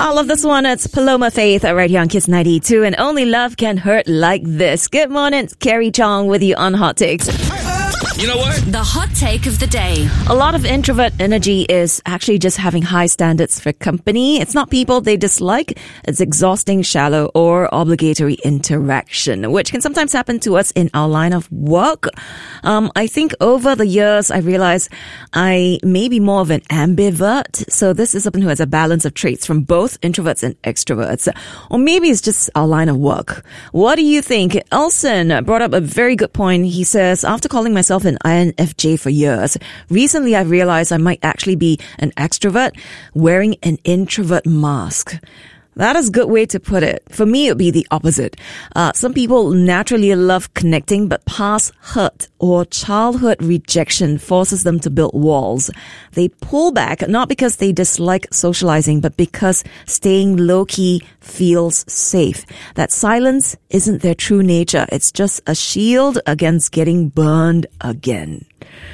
I love this one. It's Paloma Faith right here on Kiss 92, and only love can hurt like this. Good morning, it's Carrie Chong with you on Hot Takes. You know what? The hot take of the day. A lot of introvert energy is actually just having high standards for company. It's not people they dislike. It's exhausting, shallow, or obligatory interaction, which can sometimes happen to us in our line of work. I think over the years, I realized I may be more of an ambivert. So this is someone who has a balance of traits from both introverts and extroverts. Or maybe it's just our line of work. What do you think? Elson brought up a very good point. He says, after calling myself an INFJ for years, recently I realized I might actually be an extrovert wearing an introvert mask. That is a good way to put it. For me, it would be the opposite. Some people naturally love connecting, but past hurt or childhood rejection forces them to build walls. They pull back, not because they dislike socializing, but because staying low-key feels safe. That silence isn't their true nature. It's just a shield against getting burned again.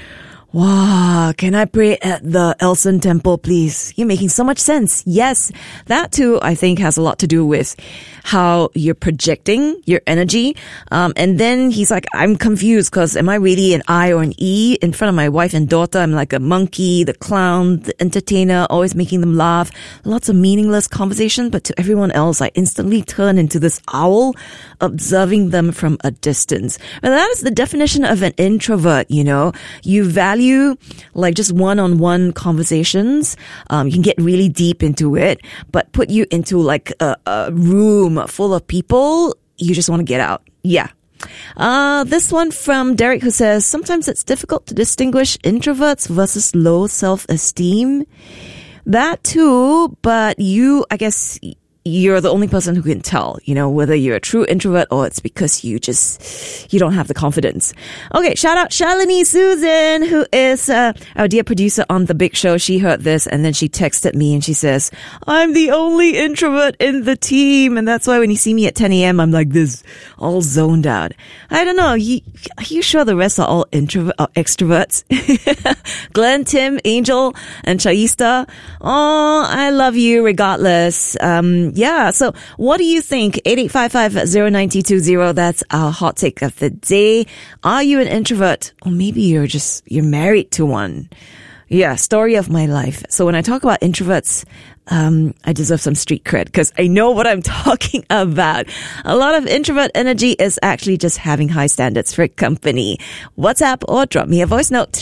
Wow, can I pray at the Elson Temple, please? You're making so much sense. Yes, that too, I think, has a lot to do with how you're projecting your energy. And then he's like, I'm confused because am I really an I or an E? In front of my wife and daughter, I'm like a monkey, the clown, the entertainer, always making them laugh. Lots of meaningless conversation, but to everyone else, I instantly turn into this owl, observing them from a distance. And that is the definition of an introvert, you know. You value like just one-on-one conversations. You can get really deep into it, but put you into like a room full of people, you just want to get out. Yeah. This one from Derek, who says, sometimes it's difficult to distinguish introverts versus low self-esteem. That too, but I guess you're the only person who can tell, you know, whether you're a true introvert or it's because you don't have the confidence. Okay, shout out Shalini Susan, who is our dear producer on The Big Show. She heard this and then she texted me and she says, I'm the only introvert in the team. And that's why when you see me at 10 a.m., I'm like this, all zoned out. I don't know. Are you sure the rest are all extroverts? Glenn, Tim, Angel, and Shaista. Oh, I love you regardless. Yeah, so what do you think? 8855-0920, that's our hot take of the day. Are you an introvert? Or maybe you're married to one. Yeah, story of my life. So when I talk about introverts, I deserve some street cred because I know what I'm talking about. A lot of introvert energy is actually just having high standards for company. WhatsApp or drop me a voice note.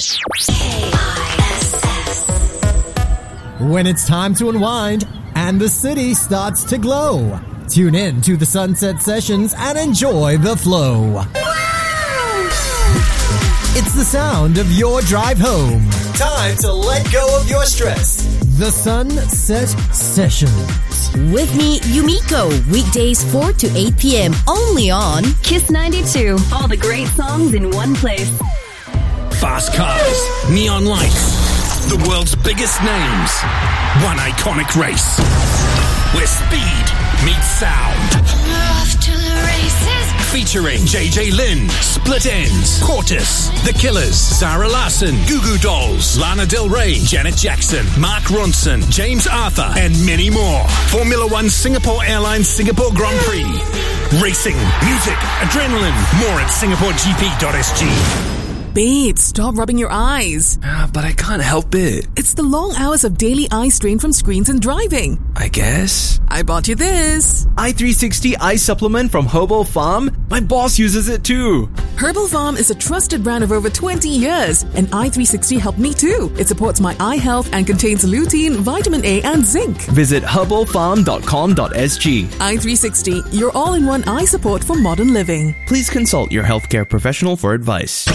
When it's time to unwind and the city starts to glow, tune in to the Sunset Sessions and enjoy the flow. Wow! It's the sound of your drive home. Time to let go of your stress. The Sunset Sessions. With me, Yumiko, weekdays 4 to 8 p.m. only on Kiss 92. All the great songs in one place. Fast cars, neon lights, the world's biggest names. One iconic race where speed meets sound. Off to the races. Featuring JJ Lynn, Split Enz, Cortus, The Killers, Zara Larsson, Goo Goo Dolls, Lana Del Rey, Janet Jackson, Mark Ronson, James Arthur, and many more. Formula One Singapore Airlines Singapore Grand Prix. Racing, music, adrenaline. More at singaporegp.sg. Babe, stop rubbing your eyes. But I can't help it. It's the long hours of daily eye strain from screens and driving. I guess. I bought you this. i360 Eye Supplement from Herbal Farm. My boss uses it too. Herbal Farm is a trusted brand of over 20 years. And i360 helped me too. It supports my eye health and contains lutein, vitamin A, and zinc. Visit herbalfarm.com.sg. i360, your all-in-one eye support for modern living. Please consult your healthcare professional for advice.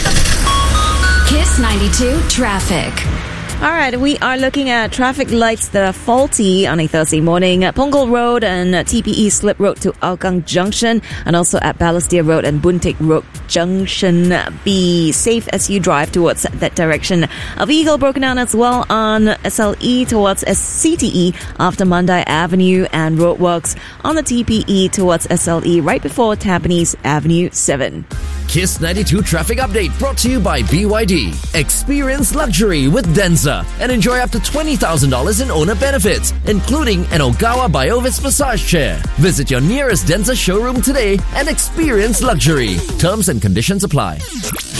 Kiss 92 Traffic. All right, we are looking at traffic lights that are faulty on a Thursday morning at Punggol Road and TPE Slip Road to Hougang Junction, and also at Balestier Road and Boon Teck Road Junction. Be safe as you drive towards that direction. A vehicle broken down as well on SLE towards CTE after Mandai Avenue, and roadworks on the TPE towards SLE right before Tampines Avenue 7. Kiss 92 traffic update brought to you by BYD. Experience luxury with Denza and enjoy up to $20,000 in owner benefits, including an Ogawa Biovis massage chair. Visit your nearest Denza showroom today and experience luxury. Terms and conditions apply.